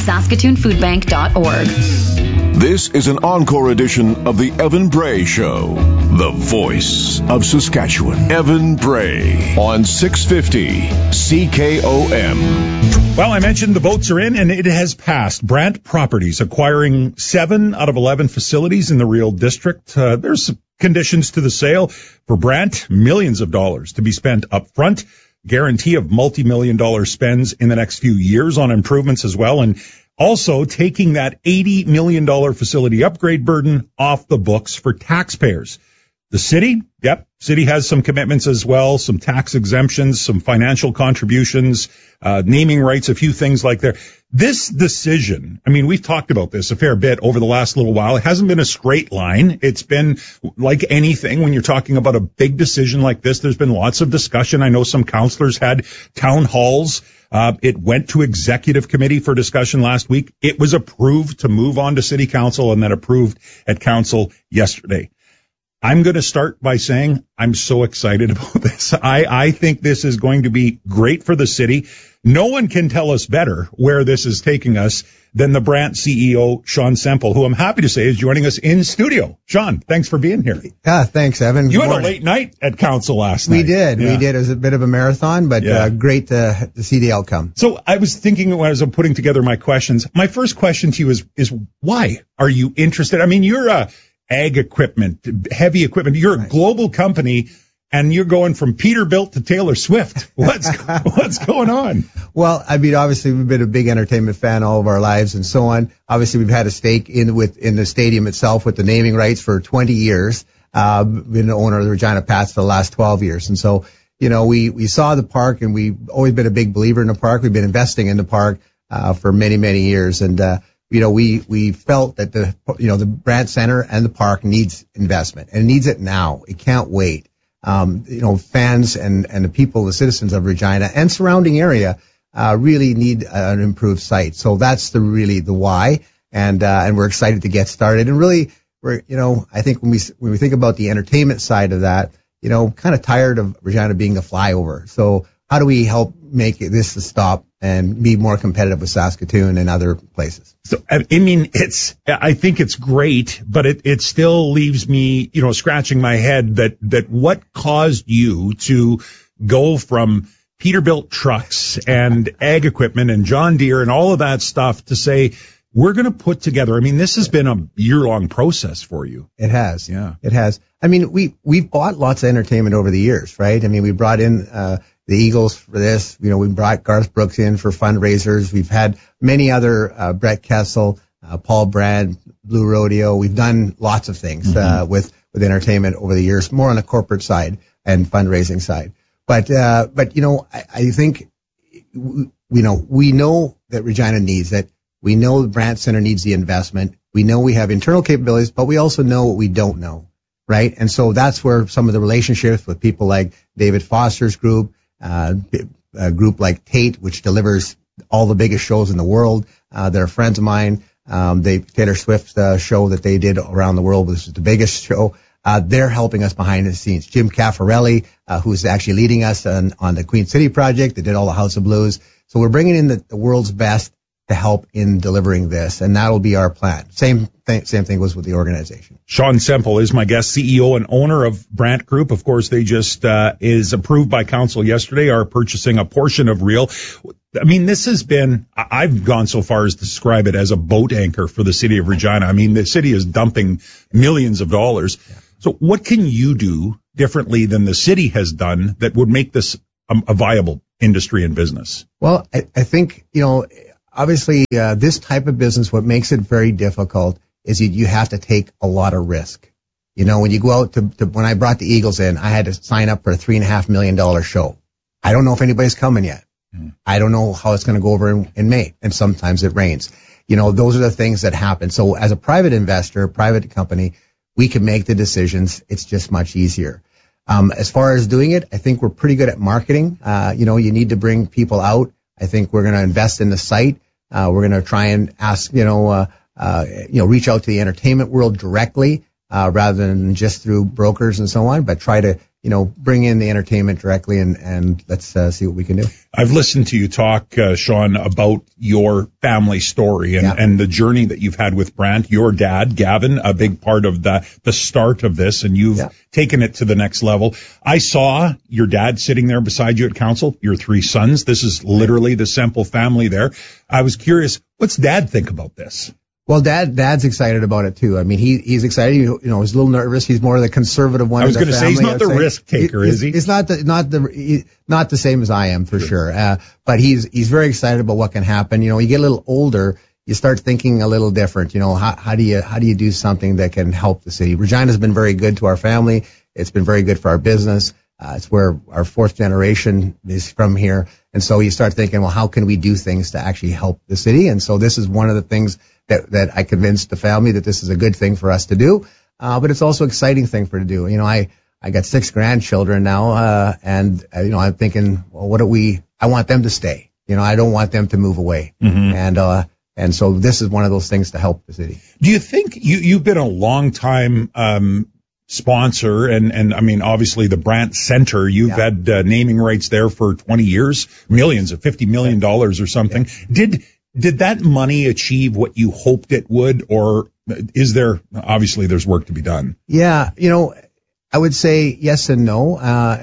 SaskatoonFoodBank.org. This is an encore edition of the Evan Bray Show, the voice of Saskatchewan. Evan Bray on 650 CKOM. Well, I mentioned the votes are in, and it has passed. Brant Properties acquiring 7 out of 11 facilities in the Real District. There's conditions to the sale. For Brant, millions of dollars to be spent up front. Guarantee of multi-million-dollar spends in the next few years on improvements as well. And also taking that $80 million facility upgrade burden off the books for taxpayers. The city, city has some commitments as well, some tax exemptions, some financial contributions, naming rights, a few things like that. This decision, I mean, we've talked about this a fair bit over the last little while. It hasn't been a straight line. It's been like anything when you're talking about a big decision like this. There's been lots of discussion. I know some councillors had town halls. It went to executive committee for discussion last week. It was approved to move on to city council and then approved at council yesterday. I'm going to start by saying I'm so excited about this. I think this is going to be great for the city. No one can tell us better where this is taking us than the Brant CEO, Sean Semple, who I'm happy to say is joining us in studio. Sean, thanks for being here. Yeah, thanks, Evan. You had a late night at council last night. We did. It was a bit of a marathon, but great to see the outcome. So I was thinking when I was putting together my questions, my first question to you is why are you interested? I mean, you're a ag equipment, heavy equipment. You're a global company, and you're going from Peterbilt to Taylor Swift. What's going on? Well, I mean, obviously we've been a big entertainment fan all of our lives and so on. Obviously we've had a stake in the stadium itself with the naming rights for 20 years. Been the owner of the Regina Pats for the last 12 years. And so, you know, we saw the park, and we've always been a big believer in the park. We've been investing in the park, for many, many years. And, you know, we felt that the Brant Center and the park needs investment, and it needs it now. It can't wait. You know, fans and the people, the citizens of Regina and surrounding area, really need an improved site. So that's the why. And we're excited to get started. And really, I think when we think about the entertainment side of that, you know, kind of tired of Regina being the flyover. So how do we help make this a stop and be more competitive with Saskatoon and other places? So, I mean, I think it's great, but it still leaves me, you know, scratching my head that what caused you to go from Peterbilt trucks and ag equipment and John Deere and all of that stuff to say, we're going to put together. I mean, this has been a year-long process for you. It has. Yeah. It has. I mean, we've bought lots of entertainment over the years, right? I mean, we brought in, the Eagles for this. You know, we brought Garth Brooks in for fundraisers. We've had many other, Brett Kessel, Paul Brand, Blue Rodeo. We've done lots of things with entertainment over the years, more on the corporate side and fundraising side. But you know, I think we know that Regina needs it. We know the Brandt Center needs the investment. We know we have internal capabilities, but we also know what we don't know, right? And so that's where some of the relationships with people like David Foster's group, a group like Tate, which delivers all the biggest shows in the world. They're friends of mine. Taylor Swift's show that they did around the world was the biggest show. They're helping us behind the scenes. Jim Caffarelli, who's actually leading us on the Queen City project. They did all the House of Blues. So we're bringing in the world's best to help in delivering this, and that'll be our plan. Same thing was with the organization. Shawn Semple is my guest, CEO and owner of Brandt Group. Of course, they just is approved by council yesterday, are purchasing a portion of Real. I mean, this has been, I've gone so far as to describe it as a boat anchor for the city of Regina. I mean, the city is dumping millions of dollars. Yeah. So what can you do differently than the city has done that would make this a viable industry and business? Well, I think, you know, obviously, this type of business, what makes it very difficult is you have to take a lot of risk. You know, when you go out to when I brought the Eagles in, I had to sign up for a $3.5 million show. I don't know if anybody's coming yet. I don't know how it's going to go over in May, and sometimes it rains. You know, those are the things that happen. So as a private investor, private company, we can make the decisions. It's just much easier. As far as doing it, I think we're pretty good at marketing. You know, you need to bring people out. I think we're going to invest in the site. We're going to try and ask, reach out to the entertainment world directly, rather than just through brokers and so on, but try to, bring in the entertainment directly and let's see what we can do. I've listened to you talk, Shawn, about your family story and the journey that you've had with Brandt. Your dad, Gavin, a big part of the start of this, and you've taken it to the next level. I saw your dad sitting there beside you at council, your 3 sons. This is literally the Semple family there. I was curious, what's Dad think about this? Well, Dad's excited about it too. I mean, he's excited. He's a little nervous. He's more of the conservative one. I was going to say he's not the risk taker, is he? He's not the same as I am for sure. But he's very excited about what can happen. You get a little older, you start thinking a little different. How do you do something that can help the city? Regina's been very good to our family. It's been very good for our business. It's where our 4th generation is from here. And so you start thinking, well, how can we do things to actually help the city? And so this is one of the things that I convinced the family that this is a good thing for us to do. But it's also an exciting thing for to do. I got 6 grandchildren now, and I'm thinking, well, I want them to stay. I don't want them to move away. Mm-hmm. And so this is one of those things to help the city. Do you think you've been a long time, sponsor and I mean, obviously the Brandt Center, you've had naming rights there for 20 years, millions of $50 million or something. Yeah. Did that money achieve what you hoped it would, or is there, obviously there's work to be done? Yeah. I would say yes and no.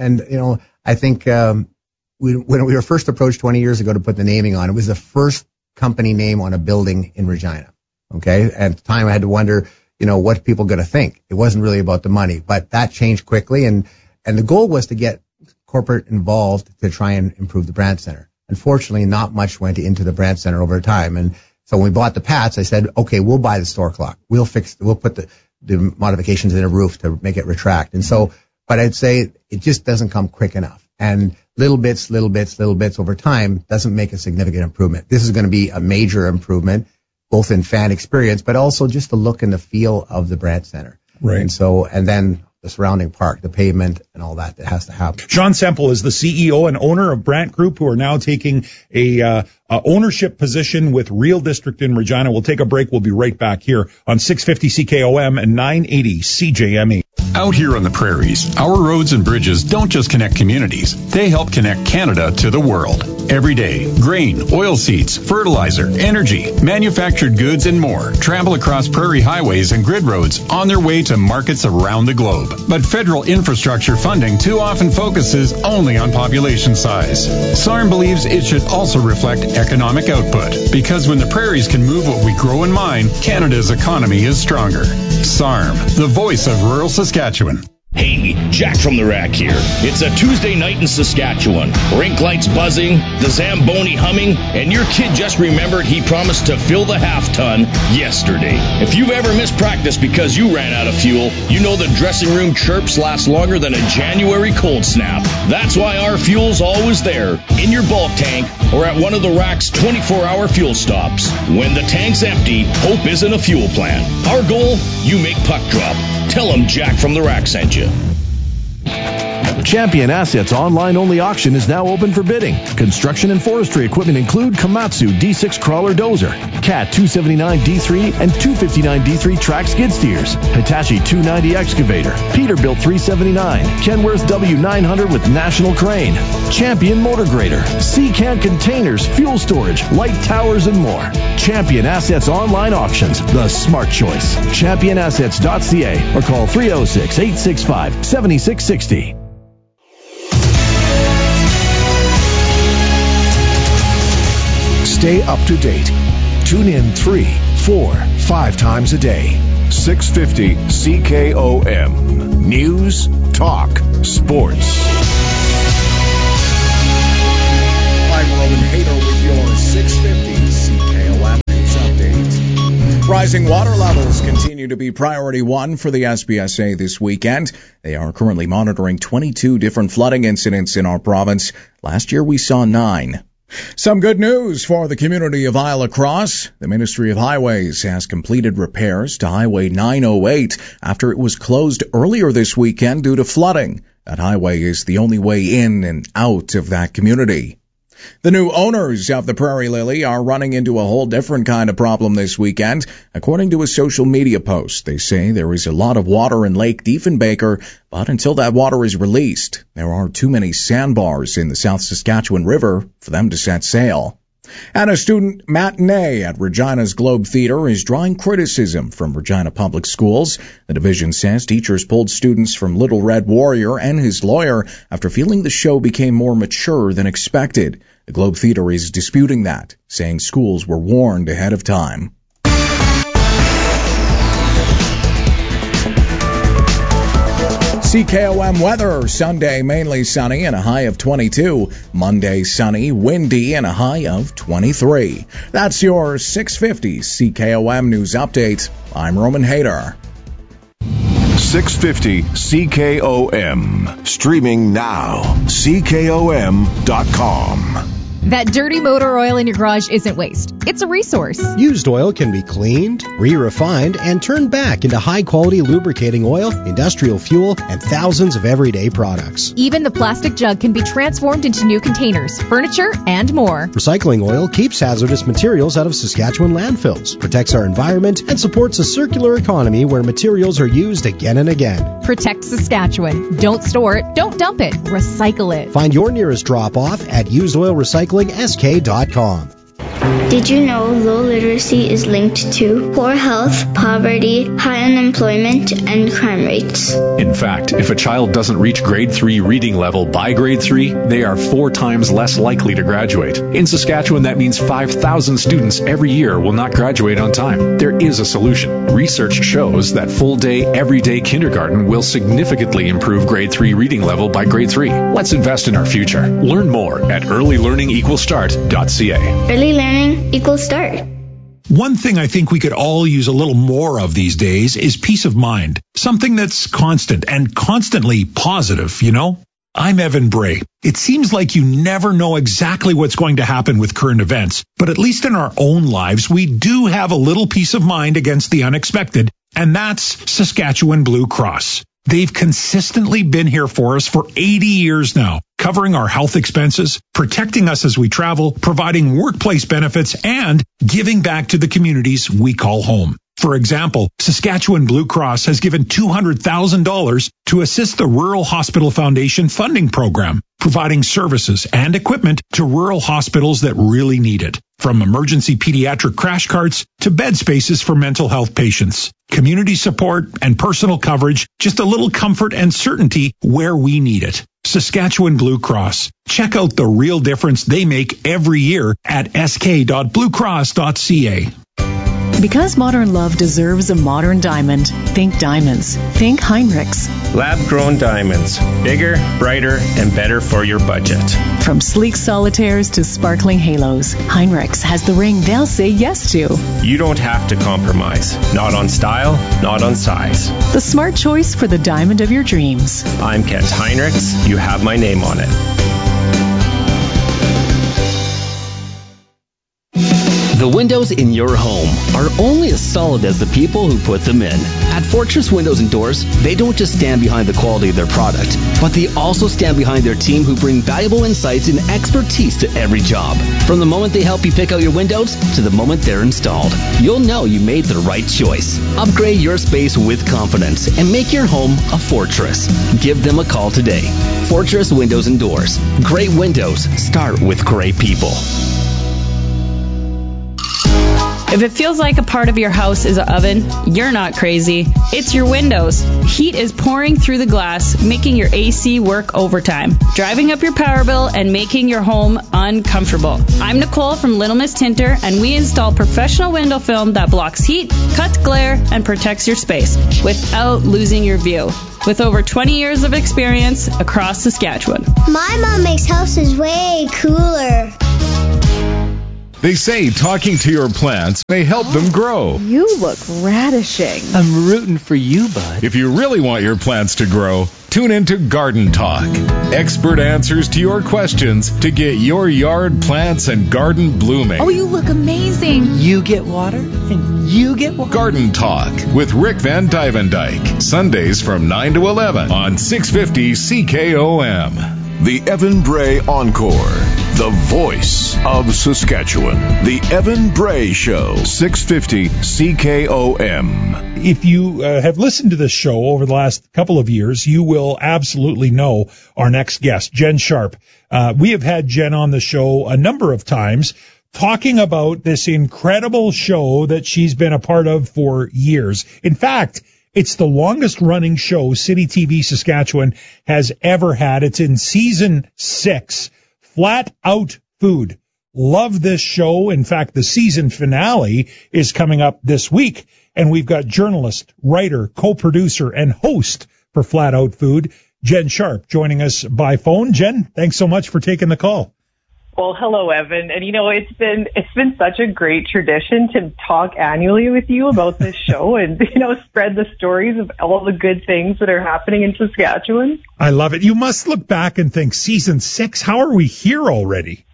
I think, when we were first approached 20 years ago to put the naming on, it was the first company name on a building in Regina. Okay. At the time I had to wonder, what people going to think. It wasn't really about the money, but that changed quickly. And the goal was to get corporate involved to try and improve the Brandt Center. Unfortunately, not much went into the Brandt Center over time. And so when we bought the Pats, I said, okay, we'll buy the store clock. We'll put the modifications in a roof to make it retract. And so, but I'd say it just doesn't come quick enough. And little bits over time doesn't make a significant improvement. This is going to be a major improvement, both in fan experience, but also just the look and the feel of the Brandt Center. Right. And then the surrounding park, the pavement, and all that has to happen. Shawn Semple is the CEO and owner of Brandt Group, who are now taking a ownership position with Real District in Regina. We'll take a break. We'll be right back here on 650 CKOM and 980 CJME. Out here on the prairies, our roads and bridges don't just connect communities. They help connect Canada to the world. Every day, grain, oilseeds, fertilizer, energy, manufactured goods, and more travel across prairie highways and grid roads on their way to markets around the globe. But federal infrastructure funding too often focuses only on population size. SARM believes it should also reflect economic output, because when the prairies can move what we grow and mine, Canada's economy is stronger. SARM, the voice of rural Saskatchewan. Hey, Jack from the Rack here. It's a Tuesday night in Saskatchewan. Rink lights buzzing, the Zamboni humming, and your kid just remembered he promised to fill the half-ton yesterday. If you've ever missed practice because you ran out of fuel, you know the dressing room chirps last longer than a January cold snap. That's why our fuel's always there, in your bulk tank, or at one of the Rack's 24-hour fuel stops. When the tank's empty, hope isn't a fuel plan. Our goal? You make puck drop. Tell them Jack from the Rack sent you. Champion Assets online-only auction is now open for bidding. Construction and forestry equipment include Komatsu D6 crawler dozer, Cat 279 D3 and 259 D3 track skid steers, Hitachi 290 excavator, Peterbilt 379, Kenworth W900 with National Crane, Champion motor grader, Seacan containers, fuel storage, light towers, and more. Champion Assets online auctions, the smart choice. ChampionAssets.ca or call 306-865-7660. Stay up to date. Tune in 3, 4, 5 times a day. 650 CKOM. News, talk, sports. I'm Roman Hader with your 650 CKOM News Update. Rising water levels continue to be priority one for the SPSA this weekend. They are currently monitoring 22 different flooding incidents in our province. Last year we saw 9. Some good news for the community of Isle Cross. The Ministry of Highways has completed repairs to Highway 908 after it was closed earlier this weekend due to flooding. That highway is the only way in and out of that community. The new owners of the Prairie Lily are running into a whole different kind of problem this weekend. According to a social media post, they say there is a lot of water in Lake Diefenbaker, but until that water is released, there are too many sandbars in the South Saskatchewan River for them to set sail. And a student matinee at Regina's Globe Theatre is drawing criticism from Regina Public Schools. The division says teachers pulled students from Little Red Warrior and his lawyer after feeling the show became more mature than expected. The Globe Theatre is disputing that, saying schools were warned ahead of time. CKOM weather, Sunday mainly sunny and a high of 22. Monday sunny, windy and a high of 23. That's your 650 CKOM News Update. I'm Roman Hader. 650 CKOM. Streaming now. CKOM.com. That dirty motor oil in your garage isn't waste. It's a resource. Used oil can be cleaned, re-refined, and turned back into high-quality lubricating oil, industrial fuel, and thousands of everyday products. Even the plastic jug can be transformed into new containers, furniture, and more. Recycling oil keeps hazardous materials out of Saskatchewan landfills, protects our environment, and supports a circular economy where materials are used again and again. Protect Saskatchewan. Don't store it. Don't dump it. Recycle it. Find your nearest drop-off at usedoilrecyclingsk.com. Did you know low literacy is linked to poor health, poverty, high unemployment, and crime rates? In fact, if a child doesn't reach grade 3 reading level by grade 3, they are 4 times less likely to graduate. In Saskatchewan, that means 5,000 students every year will not graduate on time. There is a solution. Research shows that full-day, everyday kindergarten will significantly improve grade 3 reading level by grade 3. Let's invest in our future. Learn more at earlylearningequalstart.ca. Early learning equals start. One thing I think we could all use a little more of these days is peace of mind. Something that's constant and constantly positive, you know? I'm Evan Bray. It seems like you never know exactly what's going to happen with current events, but at least in our own lives, we do have a little peace of mind against the unexpected, and that's Saskatchewan Blue Cross. They've consistently been here for us for 80 years now, covering our health expenses, protecting us as we travel, providing workplace benefits, and giving back to the communities we call home. For example, Saskatchewan Blue Cross has given $200,000 to assist the Rural Hospital Foundation funding program, providing services and equipment to rural hospitals that really need it. From emergency pediatric crash carts to bed spaces for mental health patients. Community support and personal coverage, just a little comfort and certainty where we need it. Saskatchewan Blue Cross. Check out the real difference they make every year at sk.bluecross.ca. Because modern love deserves a modern diamond, think diamonds. Think Heinrichs. Lab-grown diamonds. Bigger, brighter, and better for your budget. From sleek solitaires to sparkling halos, Heinrichs has the ring they'll say yes to. You don't have to compromise. Not on style, not on size. The smart choice for the diamond of your dreams. I'm Kent Heinrichs. You have my name on it. The windows in your home are only as solid as the people who put them in. At Fortress Windows and Doors, they don't just stand behind the quality of their product, but they also stand behind their team who bring valuable insights and expertise to every job. From the moment they help you pick out your windows to the moment they're installed, you'll know you made the right choice. Upgrade your space with confidence and make your home a fortress. Give them a call today. Fortress Windows and Doors. Great windows start with great people. If it feels like a part of your house is an oven, you're not crazy. It's your windows. Heat is pouring through the glass, making your AC work overtime, driving up your power bill and making your home uncomfortable. I'm Nicole from Little Miss Tinter, and we install professional window film that blocks heat, cuts glare, and protects your space without losing your view. With over 20 years of experience across Saskatchewan. My mom makes houses way cooler. They say talking to your plants may help them grow. You look radishing. I'm rooting for you, bud. If you really want your plants to grow, tune into Garden Talk. Expert answers to your questions to get your yard plants and garden blooming. Oh, you look amazing. You get water and you get water. Garden Talk with Rick Van Dyke. Sundays from 9 to 11 on 650 CKOM. The Evan Bray Encore, the voice of Saskatchewan. The Evan Bray Show, 650 CKOM. If you have listened to this show over the last couple of years, you will absolutely know our next guest, Jen Sharp. We have had Jen on the show a number of times talking about this incredible show that she's been a part of for years. In fact, it's the longest running show City TV Saskatchewan has ever had. It's in season 6. Flat Out Food. Love this show. In fact, the season finale is coming up this week. And we've got journalist, writer, co-producer, and host for Flat Out Food, Jen Sharp, joining us by phone. Jen, thanks so much for taking the call. Well, hello, Evan. And, it's been such a great tradition to talk annually with you about this show and, spread the stories of all the good things that are happening in Saskatchewan. I love it. You must look back and think, season 6, how are we here already?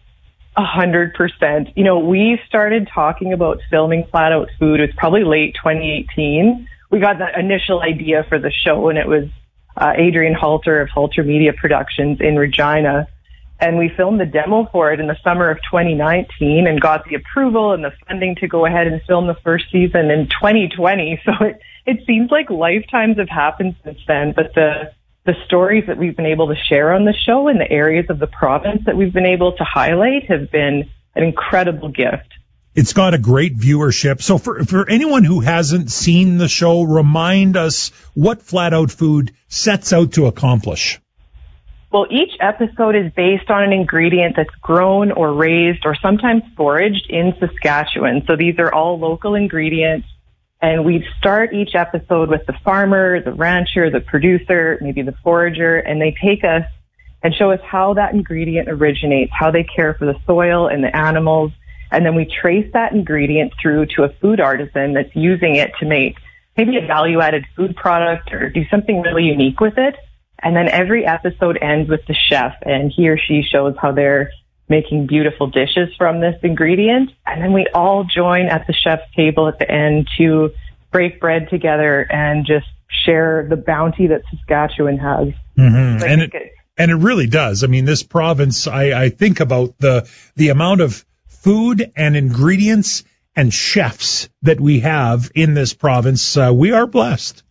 100%. We started talking about filming Flat Out Food. It was probably late 2018. We got the initial idea for the show, and it was Adrian Halter of Halter Media Productions in Regina. And we filmed the demo for it in the summer of 2019 and got the approval and the funding to go ahead and film the first season in 2020. So it seems like lifetimes have happened since then. But the stories that we've been able to share on the show and the areas of the province that we've been able to highlight have been an incredible gift. It's got a great viewership. So for anyone who hasn't seen the show, remind us what Flat Out Food sets out to accomplish. Well, each episode is based on an ingredient that's grown or raised or sometimes foraged in Saskatchewan. So these are all local ingredients. And we start each episode with the farmer, the rancher, the producer, maybe the forager, and they take us and show us how that ingredient originates, how they care for the soil and the animals. And then we trace that ingredient through to a food artisan that's using it to make maybe a value-added food product or do something really unique with it. And then every episode ends with the chef, and he or she shows how they're making beautiful dishes from this ingredient. And then we all join at the chef's table at the end to break bread together and just share the bounty that Saskatchewan has. Mm-hmm. And it really does. I mean, this province, I think about the amount of food and ingredients and chefs that we have in this province. We are blessed.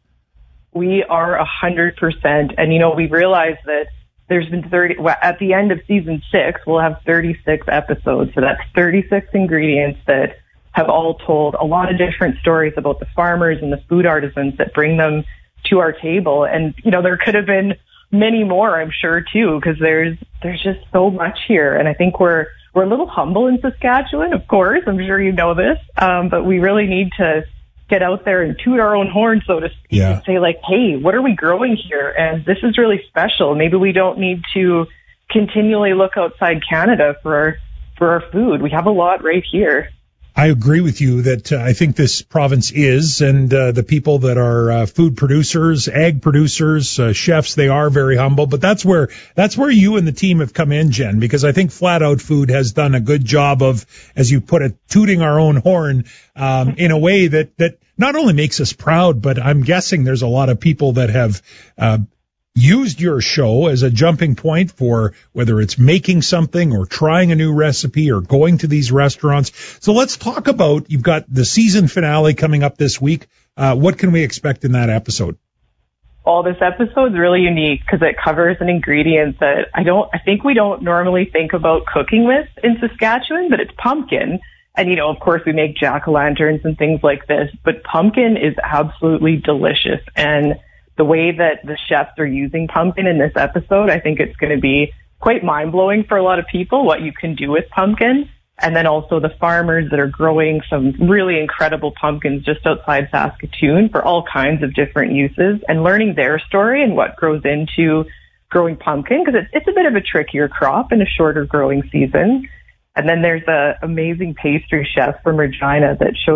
We are 100%. And, we've realized that there's been at the end of season 6, we'll have 36 episodes. So that's 36 ingredients that have all told a lot of different stories about the farmers and the food artisans that bring them to our table. And, there could have been many more, I'm sure, too, because there's just so much here. And I think we're we're a little humble in Saskatchewan, of course. I'm sure you know this. But we really need to get out there and toot our own horn, so to speak, and say, like, hey, what are we growing here? And this is really special. Maybe we don't need to continually look outside Canada for our food. We have a lot right here. I agree with you that I think this province is, and the people that are food producers, ag producers, chefs, they are very humble. But that's where you and the team have come in, Jen, because I think Flat Out Food has done a good job of, as you put it, tooting our own horn in a way that not only makes us proud, but I'm guessing there's a lot of people that have used your show as a jumping point for whether it's making something or trying a new recipe or going to these restaurants. So let's talk about, you've got the season finale coming up this week. What can we expect in that episode? Well, this episode's really unique because it covers an ingredient that I think we don't normally think about cooking with in Saskatchewan, but it's pumpkin. And, of course, we make jack-o'-lanterns and things like this, but pumpkin is absolutely delicious. And the way that the chefs are using pumpkin in this episode, I think it's going to be quite mind-blowing for a lot of people, what you can do with pumpkin. And then also the farmers that are growing some really incredible pumpkins just outside Saskatoon for all kinds of different uses, and learning their story and what grows into growing pumpkin, because it's a bit of a trickier crop in a shorter growing season. And then there's an amazing pastry chef from Regina that shows